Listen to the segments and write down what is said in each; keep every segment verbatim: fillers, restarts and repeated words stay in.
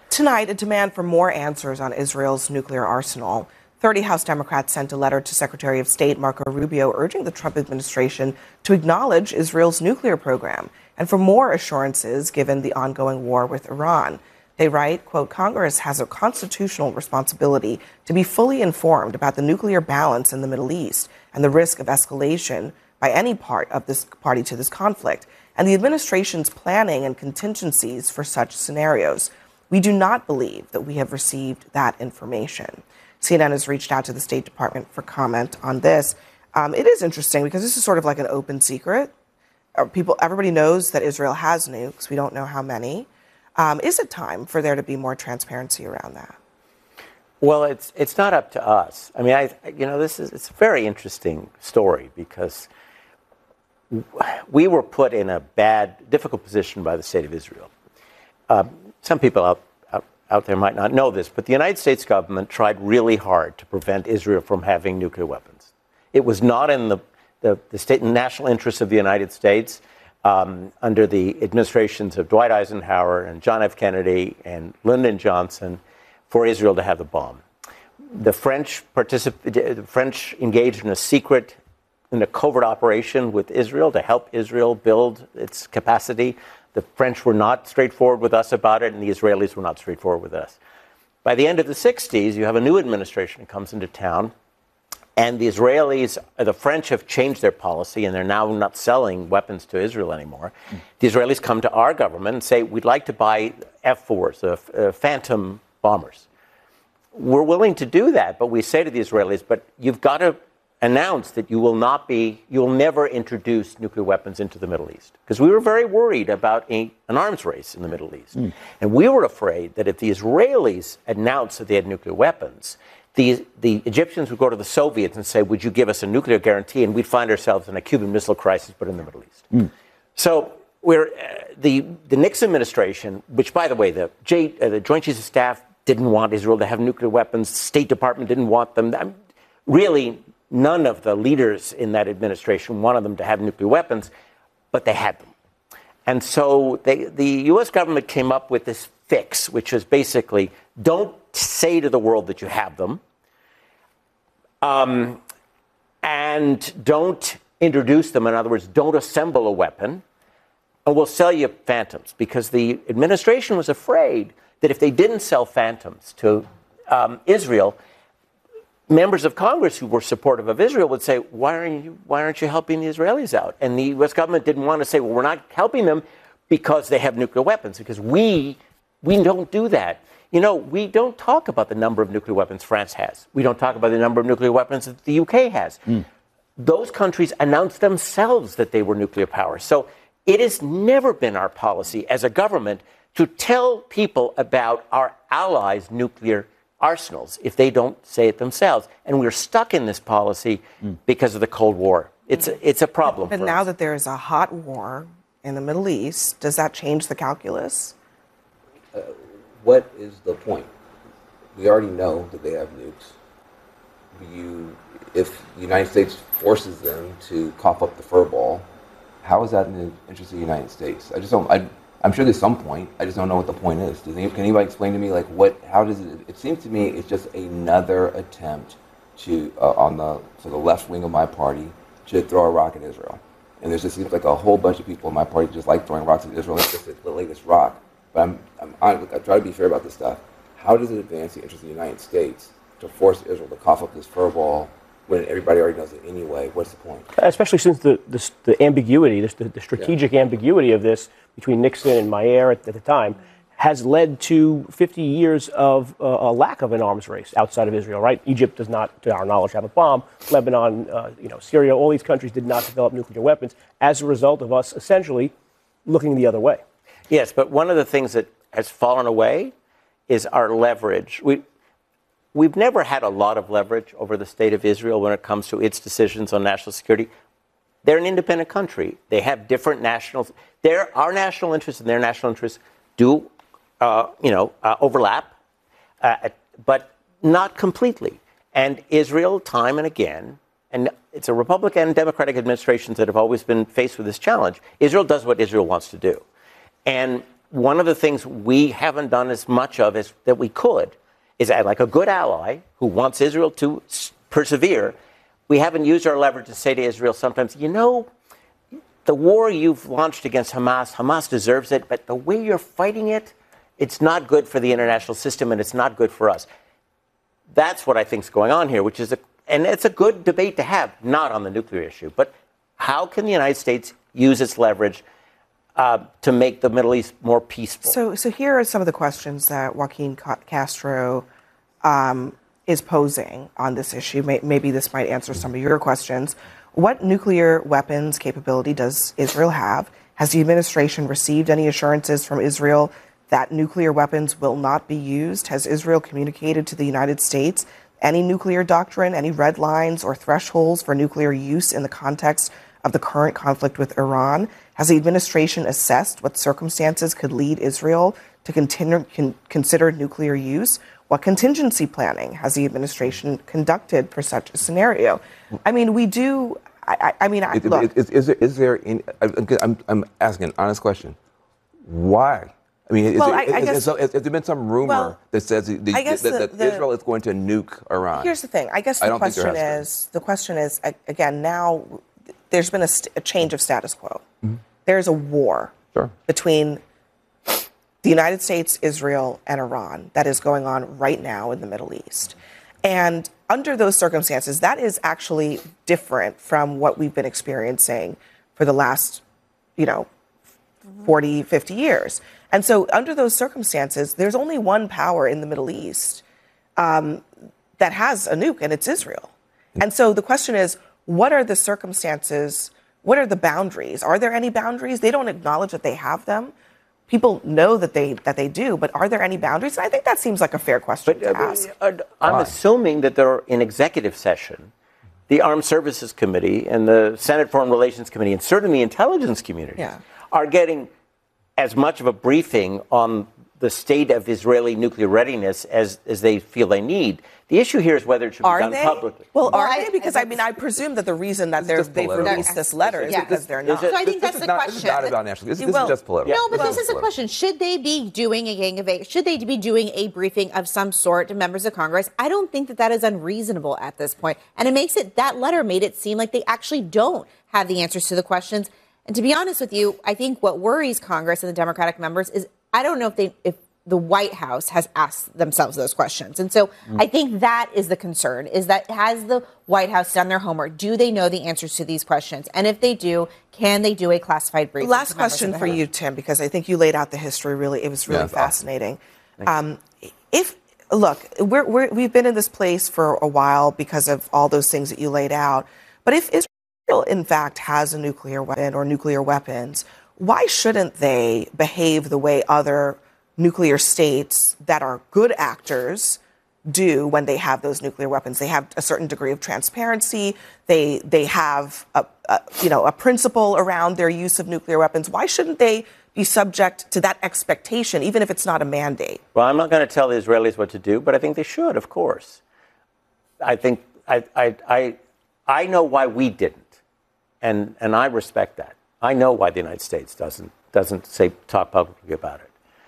Tonight, a demand for more answers on Israel's nuclear arsenal. thirty House Democrats sent a letter to Secretary of State Marco Rubio urging the Trump administration to acknowledge Israel's nuclear program and for more assurances given the ongoing war with Iran. They write, quote, Congress has a constitutional responsibility to be fully informed about the nuclear balance in the Middle East and the risk of escalation by any part of this party to this conflict, and the administration's planning and contingencies for such scenarios. We do not believe that we have received that information. C N N has reached out to the State Department for comment on this. Um, it is interesting because this is sort of like an open secret. Uh, people, everybody knows that Israel has nukes. We don't know how many. Um, is it time for there to be more transparency around that? Well, it's it's not up to us. I mean, I you know this is it's a very interesting story because we were put in a bad, difficult position by the state of Israel. Um, some people out, out out there might not know this, but the United States government tried really hard to prevent Israel from having nuclear weapons. It was not in the the, the state and national interests of the United States um, under the administrations of Dwight Eisenhower and John F. Kennedy and Lyndon Johnson for Israel to have the bomb. The French participated. The French engaged in a secret, in a covert operation with Israel to help Israel build its capacity. The French were not straightforward with us about it, and the Israelis were not straightforward with us. By the end of the sixties, you have a new administration that comes into town, and the Israelis, the French have changed their policy, and they're now not selling weapons to Israel anymore. Mm. The Israelis come to our government and say, we'd like to buy F fours, uh, uh, Phantom bombers. We're willing to do that, but we say to the Israelis, but you've got to announced that you will not be, you will never introduce nuclear weapons into the Middle East. Because we were very worried about a, an arms race in the Middle East. Mm. And we were afraid that if the Israelis announced that they had nuclear weapons, the, the Egyptians would go to the Soviets and say, would you give us a nuclear guarantee? And we'd find ourselves in a Cuban Missile Crisis, but in the Middle East. Mm. So we're, uh, the, the Nixon administration, which, by the way, the, J, uh, the Joint Chiefs of Staff didn't want Israel to have nuclear weapons. State Department didn't want them. I mean, really, none of the leaders in that administration wanted them to have nuclear weapons, but they had them. And so they, the U S government came up with this fix, which is basically don't say to the world that you have them, um, and don't introduce them. In other words, don't assemble a weapon, and we'll sell you Phantoms, because the administration was afraid that if they didn't sell Phantoms to um, Israel, members of Congress who were supportive of Israel would say, why aren't you, why aren't you helping the Israelis out? And the U S government didn't want to say, well, we're not helping them because they have nuclear weapons, because we, we don't do that. You know, we don't talk about the number of nuclear weapons France has. We don't talk about the number of nuclear weapons that the U K has. Mm. Those countries announced themselves that they were nuclear powers. So it has never been our policy as a government to tell people about our allies' nuclear arsenals if they don't say it themselves. And we're stuck in this policy mm. because of the Cold War. It's a, it's a problem. But for now us. that there is a hot war in the Middle East, does that change the calculus? Uh, what is the point? We already know that they have nukes. You, if the United States forces them to cough up the fur ball, how is that in the interest of the United States? I just don't. I, I'm sure there's some point. I just don't know what the point is. Does any, can anybody explain to me, like, what? How does it? It seems to me it's just another attempt to, uh, on the so the left wing of my party, to throw a rock at Israel. And there just seems like a whole bunch of people in my party just like throwing rocks at Israel. It's just the latest rock. But I'm, I'm, I'm I try to be fair about this stuff. How does it advance the interest of the United States to force Israel to cough up this fur ball when everybody already knows it anyway? What's the point? Especially since the the, the ambiguity, the, the strategic yeah. ambiguity of this between Nixon and Meyer at, at the time has led to fifty years of uh, a lack of an arms race outside of Israel, right? Egypt does not, to our knowledge, have a bomb. Lebanon, uh, you know, Syria, all these countries did not develop nuclear weapons as a result of us essentially looking the other way. Yes, but one of the things that has fallen away is our leverage. We, we've never had a lot of leverage over the state of Israel when it comes to its decisions on national security. They're an independent country. They have different national... Their, our national interests and their national interests do, uh, you know, uh, overlap, uh, but not completely. And Israel, time and again, and it's a Republican and Democratic administrations that have always been faced with this challenge, Israel does what Israel wants to do. And one of the things we haven't done as much of as that we could is that, like a good ally who wants Israel to s- persevere, we haven't used our leverage to say to Israel sometimes, you know, the war you've launched against Hamas, Hamas deserves it, but the way you're fighting it, it's not good for the international system and it's not good for us. That's what I think is going on here, which is a, and it's a good debate to have, not on the nuclear issue, but how can the United States use its leverage uh, to make the Middle East more peaceful? So, so here are some of the questions that Joaquin Ca- Castro um, is posing on this issue. May- maybe this might answer some of your questions. What nuclear weapons capability does Israel have? Has the administration received any assurances from Israel that nuclear weapons will not be used? Has Israel communicated to the United States any nuclear doctrine, any red lines or thresholds for nuclear use in the context of the current conflict with Iran? Has the administration assessed what circumstances could lead Israel to continue, con, consider nuclear use? What contingency planning has the administration conducted for such a scenario? I mean, we do. I, I mean, I, Is, look. is, is there, is there any, I'm, I'm asking an honest question. Why? I mean, is, Well, there, I- I is, guess- is, has, has there been some rumor Well, that says the, I guess that, the- that the- Israel is going to nuke Iran? Here's the thing. I guess I the don't think there question has been. is the question is a- again now. There's been a, st- a change of status quo. Mm-hmm. There's a war Sure. between the United States, Israel, and Iran that is going on right now in the Middle East. And under those circumstances, that is actually different from what we've been experiencing for the last, you know, forty, fifty years. And so under those circumstances, there's only one power in the Middle East um, that has a nuke, and it's Israel. And so the question is, what are the circumstances? What are the boundaries? Are there any boundaries? They don't acknowledge that they have them. People know that they that they do, but are there any boundaries? And I think that seems like a fair question But, to uh, ask. uh, I'm Why? assuming that they're in executive session. The Armed Services Committee and the Senate Foreign Relations Committee and certainly the intelligence community Yeah. are getting as much of a briefing on the state of Israeli nuclear readiness as, as they feel they need. The issue here is whether it should be Are done they? publicly. Well, Well, are I- they? Because I mean, I presume that the reason that they're, just they've political. released this letter is Yeah. because they're Is not. it- So I think This that's is the not, question. This is not about national. This, this Well, is just political. No, but Well, this is a political. question. Should they be doing a gang of eight? Should they be doing a briefing of some sort to members of Congress? I don't think that that is unreasonable at this point. And it makes it, that letter made it seem like they actually don't have the answers to the questions. And to be honest with you, I think what worries Congress and the Democratic members is I don't know if they, if the White House has asked themselves those questions. And so I think that is the concern, is that has the White House done their homework? Do they know the answers to these questions? And if they do, can they do a classified briefing? Last to members question of the for House? you, Tim, because I think you laid out the history really. It was really Yeah, it's awesome. fascinating. Um, if look, we're, we're, we've been in this place for a while because of all those things that you laid out. But if Israel, in fact, has a nuclear weapon or nuclear weapons, why shouldn't they behave the way other nuclear states that are good actors do when they have those nuclear weapons? They have a certain degree of transparency. They they have a, a you know a principle around their use of nuclear weapons. Why shouldn't they be subject to that expectation, even if it's not a mandate? Well, I'm not going to tell the Israelis what to do, but I think they should, of course. I think I I I, I know why we didn't, and and I respect that. I know why the United States doesn't doesn't say talk publicly about it.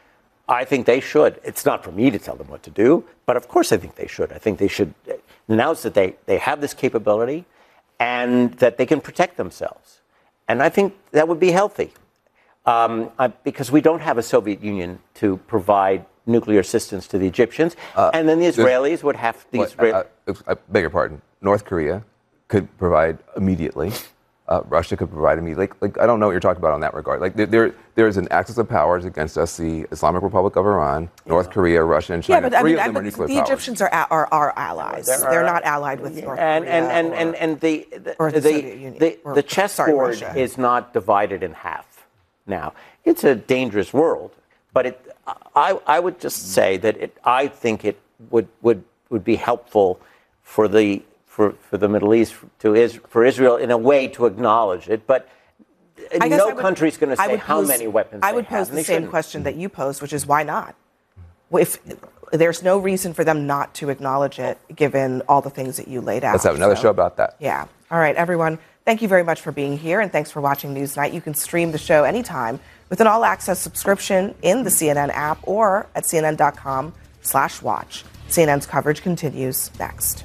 I think they should. It's not for me to tell them what to do, but of course I think they should. I think they should announce that they, they have this capability and that they can protect themselves. And I think that would be healthy um, I, because we don't have a Soviet Union to provide nuclear assistance to the Egyptians. Uh, and then the Israelis would have the What, Israel- I, I, I beg your pardon. North Korea could provide immediately. Uh, Russia could provide immediately. Like, like, I don't know what you're talking about on that regard. Like, there, there, there is an axis of powers against us: the Islamic Republic of Iran, North Korea, Russia, and China. Yeah, but I Three mean, of I, them are but nuclear the powers. Egyptians are, a- are are allies. There They're are- not allied with North and, Korea. and, and, or- and, and, and the, or the, the the, Soviet Union, the, or- the sorry, chessboard Russia. is not divided in half now. It's a dangerous world, but it, I, I would just say that it, I think it would, would, would be helpful for the, for, for the Middle East, to is, for Israel in a way to acknowledge it. But I guess no I would- country's going to I say would how pose- many weapons I they would have, pose and the they same shouldn't. question that you posed, which is why not? If there's no reason for them not to acknowledge it, given all the things that you laid out. Let's have another So, show about that. Yeah. All right, everyone. Thank you very much for being here, and thanks for watching Newsnight. You can stream the show anytime with an all-access subscription in the C N N app or at cnn.com slash watch. C N N's coverage continues next.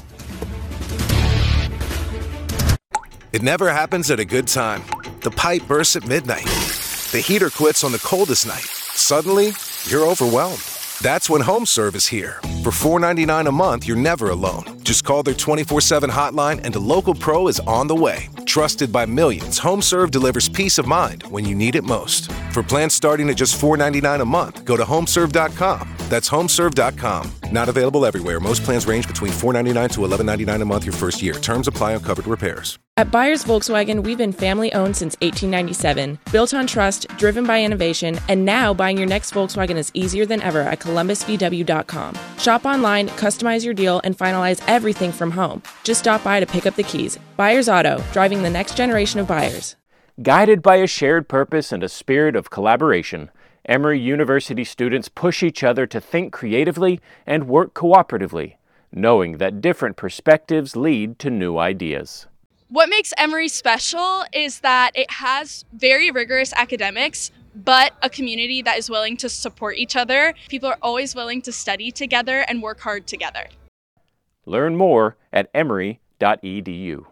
It never happens at a good time. The pipe bursts at midnight. The heater quits on the coldest night. Suddenly, you're overwhelmed. That's when HomeServe is here. For four dollars and ninety-nine cents a month, you're never alone. Just call their twenty-four seven hotline and a local pro is on the way. Trusted by millions, HomeServe delivers peace of mind when you need it most. For plans starting at just four dollars and ninety-nine cents a month, go to homeserve dot com. That's homeserve dot com. Not available everywhere. Most plans range between four dollars and ninety-nine cents to eleven dollars and ninety-nine cents a month your first year. Terms apply on covered repairs. At Byers Volkswagen, we've been family-owned since eighteen ninety-seven, built on trust, driven by innovation, and now buying your next Volkswagen is easier than ever at columbus v w dot com. Shop online, customize your deal, and finalize everything from home. Just stop by to pick up the keys. Byers Auto, driving the next generation of buyers. Guided by a shared purpose and a spirit of collaboration, Emory University students push each other to think creatively and work cooperatively, knowing that different perspectives lead to new ideas. What makes Emory special is that it has very rigorous academics, but a community that is willing to support each other. People are always willing to study together and work hard together. Learn more at emory dot e d u.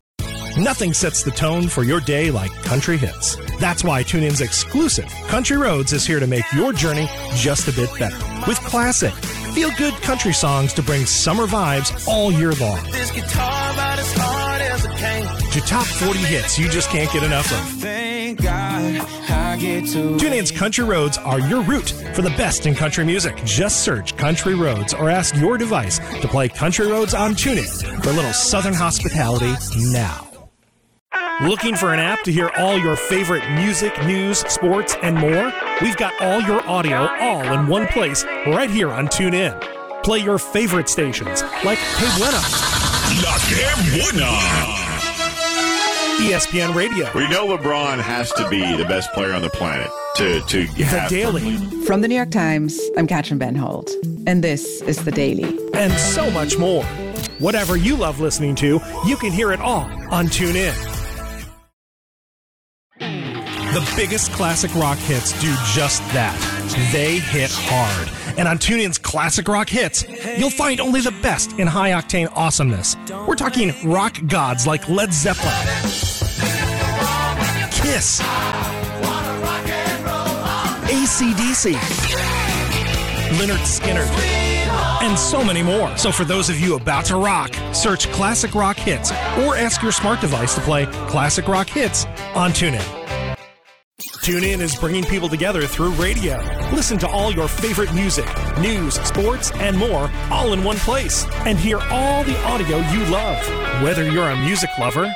Nothing sets the tone for your day like country hits. That's why TuneIn's exclusive Country Roads is here to make your journey just a bit better. With classic, feel-good country songs to bring summer vibes all year long. This guitar about as hard as it can. To top forty hits you just can't get enough of. Thank God I get to. TuneIn's Country Roads are your route for the best in country music. Just search Country Roads or ask your device to play Country Roads on TuneIn for a little Southern hospitality now. Looking for an app to hear all your favorite music, news, sports, and more? We've got all your audio all in one place right here on TuneIn. Play your favorite stations like Hey Buena, La Que Buena, E S P N Radio. We know LeBron has to be the best player on the planet to, to have... The Daily. From the New York Times, I'm Katrin Benholt, and this is The Daily. And so much more. Whatever you love listening to, you can hear it all on TuneIn. The biggest classic rock hits do just that. They hit hard. And on TuneIn's Classic Rock Hits, you'll find only the best in high-octane awesomeness. We're talking rock gods like Led Zeppelin, Kiss, A C D C, Lynyrd Skynyrd, and so many more. So for those of you about to rock, search Classic Rock Hits or ask your smart device to play Classic Rock Hits on TuneIn. TuneIn is bringing people together through radio. Listen to all your favorite music, news, sports, and more all in one place. And hear all the audio you love. Whether you're a music lover,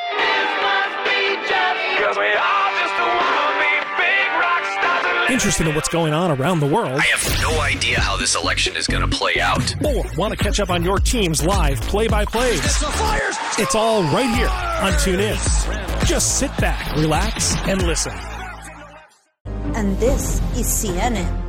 interested in what's going on around the world, I have no idea how this election is going to play out, or want to catch up on your team's live play-by-plays, it's all right here on TuneIn. Just sit back, relax, and listen. And this is C N N.